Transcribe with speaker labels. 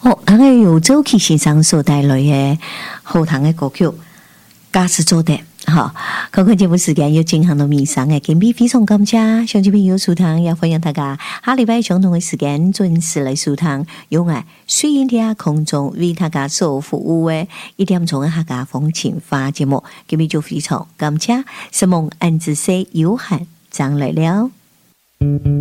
Speaker 1: 那个由周启先生所带来的后堂的歌曲《家事做得》哈，看看节目时间有进行到迷上嘅，今日非常感谢乡亲朋友收聽，也歡迎大家下禮拜相同嘅時間準時嚟收聽，用愛水印啲空中為大家所服務嘅1點鐘嘅客家風情話節目，今日就非常感謝，希望按子西有限將來了。